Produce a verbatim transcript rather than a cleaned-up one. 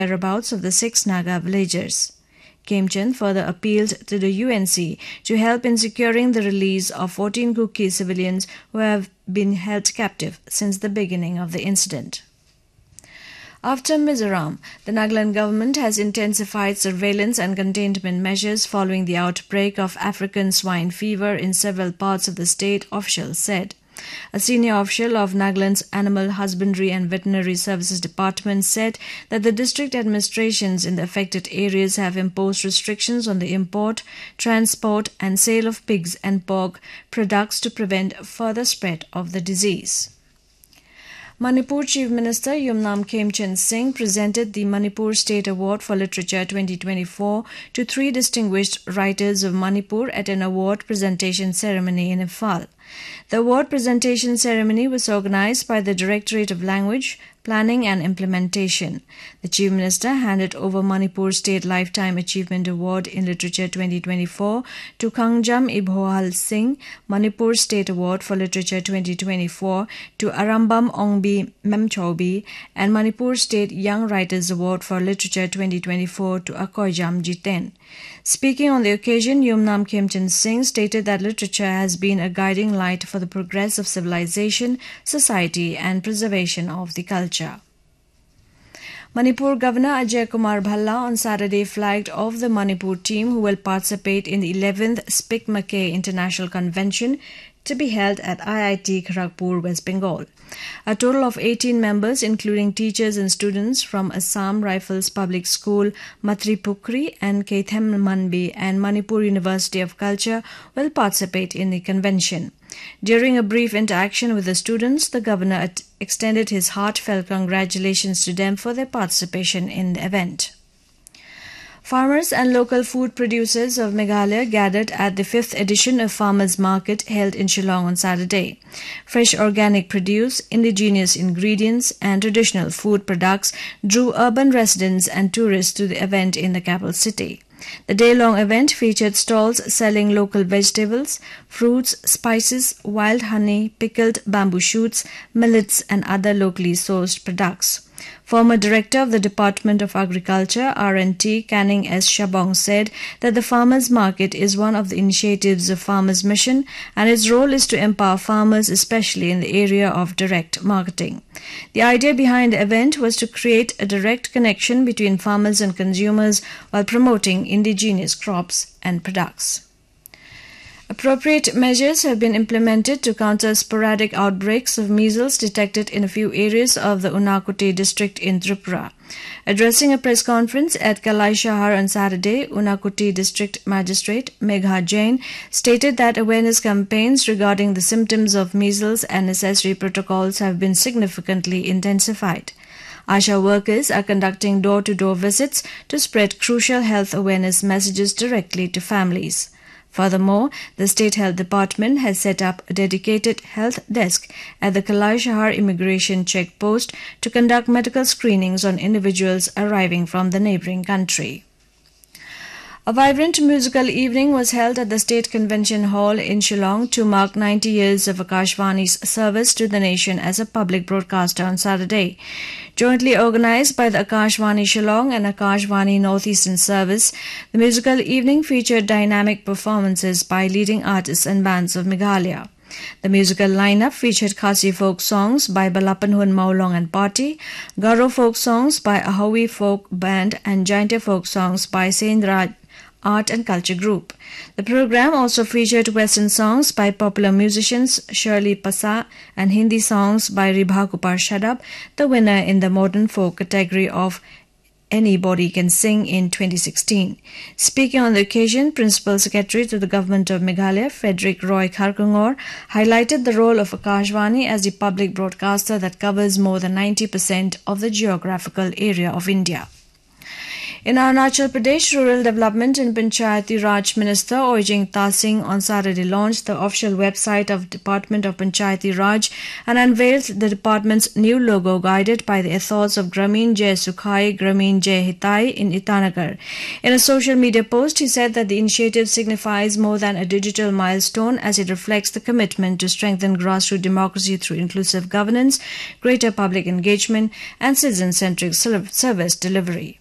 whereabouts of the six Naga villagers. Khemchand further appealed to the U N C to help in securing the release of fourteen Kuki civilians who have been held captive since the beginning of the incident. After Mizoram, the Nagaland government has intensified surveillance and containment measures following the outbreak of African swine fever in several parts of the state, officials said. A senior official of Nagaland's Animal Husbandry and Veterinary Services Department said that the district administrations in the affected areas have imposed restrictions on the import, transport and sale of pigs and pork products to prevent further spread of the disease. Manipur Chief Minister Yumnam Khemchand Singh presented the Manipur State Award for Literature twenty twenty-four to three distinguished writers of Manipur at an award presentation ceremony in Imphal. The award presentation ceremony was organized by the Directorate of Language, Planning and Implementation. The Chief Minister handed over Manipur State Lifetime Achievement Award in Literature twenty twenty-four to Kangjam Ibhohal Singh, Manipur State Award for Literature twenty twenty-four to Arambam Ongbi Memchaubi, and Manipur State Young Writers Award for Literature twenty twenty-four to Akoijam Jiten. Speaking on the occasion, Yumnam Khemchand Singh stated that literature has been a guiding light for the progress of civilization, society and preservation of the culture. Manipur Governor Ajay Kumar Bhalla on Saturday flagged off the Manipur team who will participate in the eleventh Spik Mackay International Convention to be held at I I T Kharagpur, West Bengal. A total of eighteen members, including teachers and students from Assam Rifles Public School, Matripukri and Keithem Manbi and Manipur University of Culture, will participate in the convention. During a brief interaction with the students, the governor extended his heartfelt congratulations to them for their participation in the event. Farmers and local food producers of Meghalaya gathered at the fifth edition of Farmers Market held in Shillong on Saturday. Fresh organic produce, indigenous ingredients and traditional food products drew urban residents and tourists to the event in the capital city. The day-long event featured stalls selling local vegetables, fruits, spices, wild honey, pickled bamboo shoots, millets and other locally sourced products. Former Director of the Department of Agriculture, R and T, Canning S. Shabong, said that the Farmers Market is one of the initiatives of Farmers Mission and its role is to empower farmers, especially in the area of direct marketing. The idea behind the event was to create a direct connection between farmers and consumers while promoting indigenous crops and products. Appropriate measures have been implemented to counter sporadic outbreaks of measles detected in a few areas of the Unakoti district in Tripura. Addressing a press conference at Kalaishahar on Saturday, Unakoti District Magistrate Megha Jain stated that awareness campaigns regarding the symptoms of measles and necessary protocols have been significantly intensified. Asha workers are conducting door-to-door visits to spread crucial health awareness messages directly to families. Furthermore, the State Health Department has set up a dedicated health desk at the Kalaishahar Immigration Check Post to conduct medical screenings on individuals arriving from the neighbouring country. A vibrant musical evening was held at the State Convention Hall in Shillong to mark ninety years of Akashvani's service to the nation as a public broadcaster on Saturday. Jointly organized by the Akashvani Shillong and Akashvani Northeastern Service, the musical evening featured dynamic performances by leading artists and bands of Meghalaya. The musical lineup featured Khasi folk songs by Balapanhun Maulong and Party, Garo folk songs by Ahowi Folk Band and Jaintia folk songs by Sendraj Art and Culture Group. The program also featured Western songs by popular musicians Shirley Pasa and Hindi songs by Ribha Kupar Shadab, the winner in the modern folk category of Anybody Can Sing in twenty sixteen. Speaking on the occasion, Principal Secretary to the Government of Meghalaya, Frederick Roy Kharkungor, highlighted the role of Akashvani as the public broadcaster that covers more than ninety percent of the geographical area of India. In Arunachal Pradesh, Rural Development and Panchayati Raj Minister Oijing Tasing on Saturday launched the official website of Department of Panchayati Raj and unveiled the department's new logo guided by the ethos of Grameen Jai Sukhai, Grameen Jai Hitai in Itanagar. In a social media post, he said that the initiative signifies more than a digital milestone as it reflects the commitment to strengthen grassroots democracy through inclusive governance, greater public engagement, and citizen-centric service delivery.